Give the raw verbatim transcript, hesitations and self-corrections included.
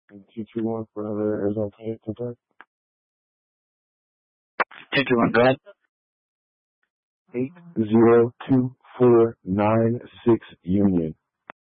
And two two one for another Arizona contact. Two two one. Go ahead. Eight zero two four nine six Union.